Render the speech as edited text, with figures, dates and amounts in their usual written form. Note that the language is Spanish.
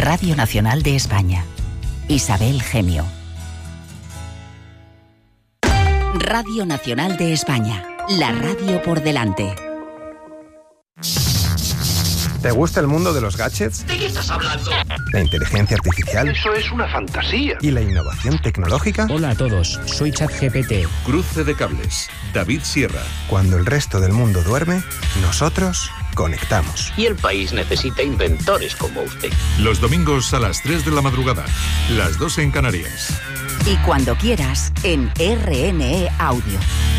Radio Nacional de España. Isabel Gemio. Radio Nacional de España. La radio por delante. ¿Te gusta el mundo de los gadgets? ¿De qué estás hablando? ¿La inteligencia artificial? Eso es una fantasía. ¿Y la innovación tecnológica? Hola a todos, soy ChatGPT. Cruce de cables, David Sierra. Cuando el resto del mundo duerme, nosotros conectamos. Y el país necesita inventores como usted. Los domingos a las 3 de la madrugada, las 2 en Canarias. Y cuando quieras, en RNE Audio.